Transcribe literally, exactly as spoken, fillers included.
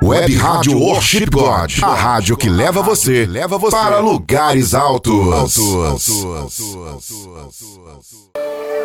Web Rádio Worship God, a rádio que leva você, leva você para lugares altos.